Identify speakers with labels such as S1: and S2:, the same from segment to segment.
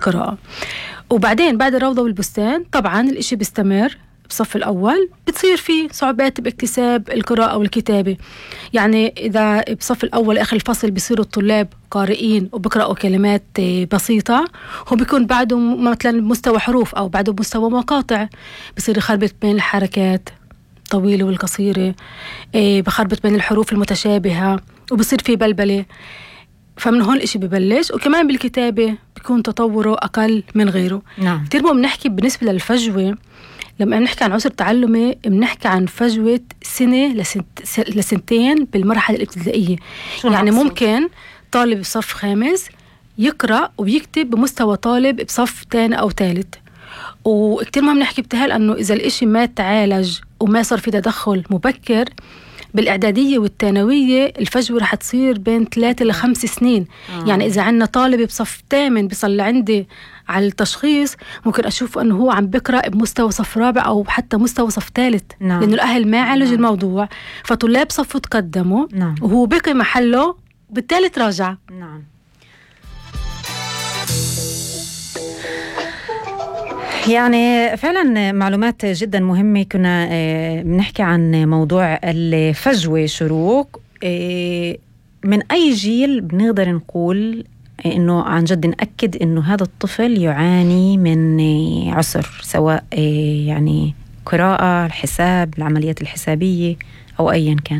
S1: القراءة. وبعدين بعد الروضة والبستان طبعا الإشي بيستمر. بصف الأول بتصير فيه صعوبات باكتساب القراءة والكتابة. يعني إذا بصف الأول آخر الفصل بيصيروا الطلاب قارئين وبقرأوا كلمات بسيطة، هو بيكون بعده مثلا مستوى حروف أو بعده مستوى مقاطع، بصير يخربط بين الحركات طويلة والقصيرة، بخربط بين الحروف المتشابهة، وبصير فيه بلبلة. فمن هون الإشي ببلش. وكمان بالكتابة بيكون تطوره أقل من غيره.
S2: نعم.
S1: كتير مهم نحكي بالنسبة للفجوة. لما نحكي عن عسر تعلمي بنحكي عن فجوة سنة لسنتين بالمرحلة الابتدائية. يعني ممكن طالب بصف 5 يقرأ ويكتب بمستوى طالب بصف 2 أو 3. وكتير مهم نحكي بتهال أنه إذا الإشي ما تعالج وما صار في تدخل مبكر بالإعدادية والثانوية، الفجوة رح تصير بين 3 ل 5 سنين. يعني إذا عنا طالب بصف 8 بيصل عندي على التشخيص، ممكن أشوف أنه هو عم بقرأ بمستوى صف 4 أو حتى مستوى صف 3.
S2: نعم.
S1: لأنه الأهل ما عالج الموضوع، فطلاب صفه تقدموا.
S2: نعم.
S1: وهو بقي محله بالتالي تراجع.
S2: نعم. يعني فعلا معلومات جدا مهمة. كنا بنحكي عن موضوع الفجوة. شروق، من أي جيل بنقدر نقول إنه عن جد نأكد إنه هذا الطفل يعاني من عسر، سواء يعني قراءة، الحساب، العمليات الحسابية أو أيا كان؟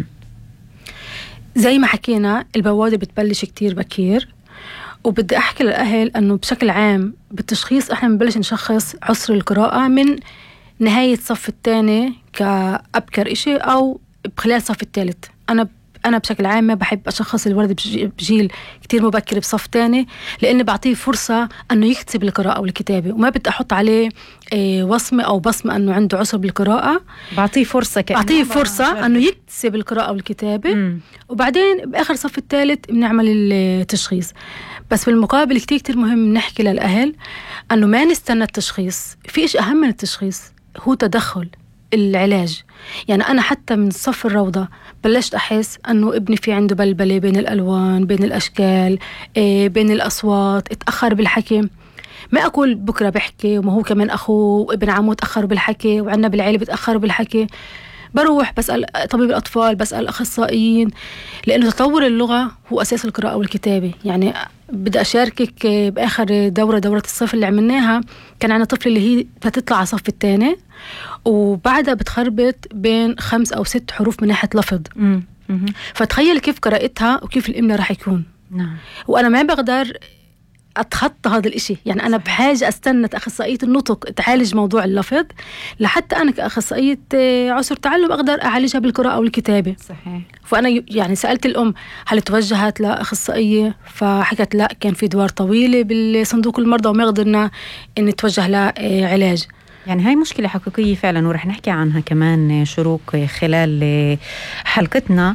S1: زي ما حكينا البوادر بتبلش كتير بكير. وبدي أحكي للأهل أنه بشكل عام بالتشخيص إحنا بنبلش نشخص عسر القراءة من نهاية صف 2 كأبكر إشي أو بخلال صف 3. أنا بشكل عام ما بحب أشخص الولد بجيل كتير مبكر بصف 2، لأني بعطيه فرصة أنه يكتسب القراءة والكتابة، وما بدي أحط عليه وصمة أو بصمة أنه عنده عسر بالقراءة.
S2: بعطيه فرصة
S1: أنه يكتسب القراءة والكتابة. وبعدين بآخر صف 3 بنعمل التشخيص. بس بالمقابل كتير مهم نحكي للأهل أنه ما نستنى التشخيص. في إيش أهم من التشخيص، هو تدخل العلاج. يعني أنا حتى من صف الروضة بلشت أحس أنه ابني في عنده بلبلة بين الألوان، بين الأشكال، بين الأصوات، اتأخر بالحكي. ما أقول بكرة بحكي وما هو كمان أخوه وابن عمه تأخروا بالحكي وعنا بالعيلة بتأخروا بالحكي. بروح بسأل طبيب الأطفال، بسأل أخصائيين، لأنه تطور اللغة هو أساس القراءة والكتابة. يعني بدي أشاركك بآخر دورة الصف اللي عملناها، كان عنا طفل اللي هي بتطلع على صف 2 وبعدها بتخربط بين 5 أو 6 حروف من ناحية لفظ. فتخيل كيف قراءتها وكيف الإملاء رح يكون.
S2: نعم.
S1: وأنا ما بقدر أتخطى هذا الإشي. يعني أنا بحاجة أستنى أخصائية النطق تعالج موضوع اللفظ، لحتى أنا كأخصائية عسر تعلم أقدر أعالجها بالقراءة والكتابة.
S2: صحيح.
S1: فأنا يعني سألت الأم هل توجهت لأخصائية، فحكت لا، كان في دوار طويلة بالصندوق المرضى وما قدرنا إن نتوجه لعلاج.
S2: يعني هاي مشكلة حقيقية فعلا، ورح نحكي عنها كمان شروق خلال حلقتنا.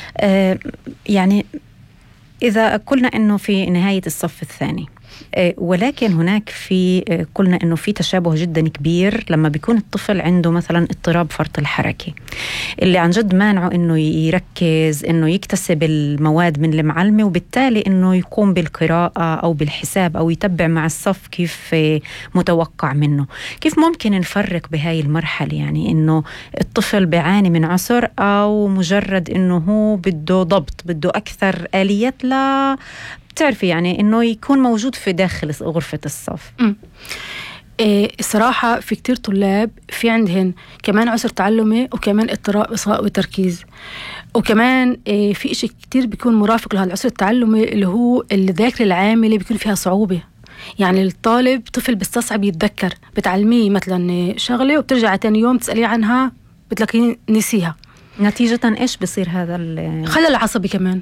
S2: يعني إذا قلنا إنه في نهاية الصف 2، ولكن هناك قلنا إنه في تشابه جدا كبير لما بيكون الطفل عنده مثلا اضطراب فرط الحركة، اللي عن جد مانعه إنه يركز، إنه يكتسب المواد من المعلمة، وبالتالي إنه يقوم بالقراءة أو بالحساب أو يتبع مع الصف كيف متوقع منه. كيف ممكن نفرق بهاي المرحلة؟ يعني إنه الطفل بيعاني من عسر أو مجرد إنه هو بده ضبط، بده أكثر آليات تعرفي يعني إنه يكون موجود في داخل غرفة الصف.
S1: الصراحة في كتير طلاب في عندهن كمان عسر تعلمي وكمان اضطراب إصغاء وتركيز، وكمان في إشي كتير بيكون مرافق لهالعسر التعلمي اللي هو الذاكرة العاملة بيكون فيها صعوبة. يعني الطالب طفل بيستصعب يتذكر، بتعلميه مثلا شغلة وبترجع تاني يوم تسأليه عنها بتلاقيه نسيها.
S2: نتيجة إيش بصير هذا
S1: خلل عصبي كمان.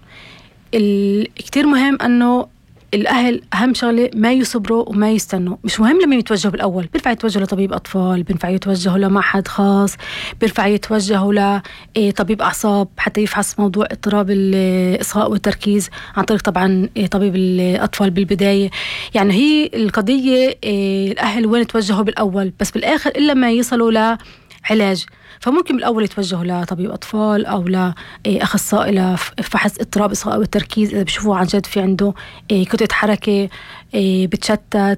S1: كتير مهم أنه الأهل أهم شغلة ما يصبروا وما يستنوا. مش مهم لما يتوجهوا بالأول، بينفع يتوجهوا لطبيب أطفال، بينفع يتوجهوا لمعهد خاص، بينفع يتوجهوا لطبيب أعصاب حتى يفحص موضوع اضطراب الإصغاء والتركيز عن طريق طبعا طبيب الأطفال بالبداية. يعني هي القضية الأهل وين يتوجهوا بالأول، بس بالآخر إلا ما يصلوا لعلاج. فممكن بالأول يتوجهوا لطبيب أطفال أو لأخصائي لفحص اضطراب الإصغاء والتركيز إذا بيشوفوا عن جد في عنده كتلة حركة بتشتت،